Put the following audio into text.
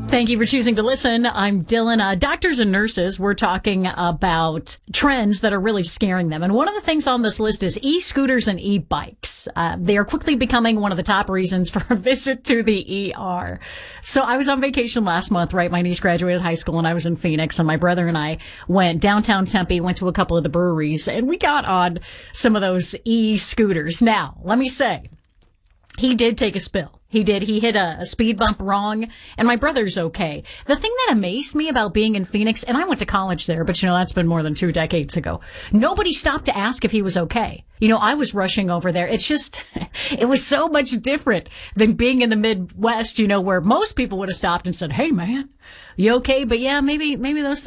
Thank you for choosing to listen. I'm Dylan. Doctors and nurses, we're talking about trends that are really scaring them. And one of the things on this list is e-scooters and e-bikes. They are quickly becoming one of the top reasons for a visit to the ER. So I was on vacation last month, right? My niece graduated high school and I was in Phoenix, and my brother and I went downtown Tempe, went to a couple of the breweries, and we got on some of those e-scooters. Now, let me say, he did take a spill. He did. He hit a speed bump wrong, and my brother's okay. The thing that amazed me about being in Phoenix, and I went to college there, but that's been more than 2 decades ago. Nobody stopped to ask if he was okay. I was rushing over there. It's just, it was so much different than being in the Midwest, where most people would have stopped and said, "Hey man, you okay?" But yeah, maybe those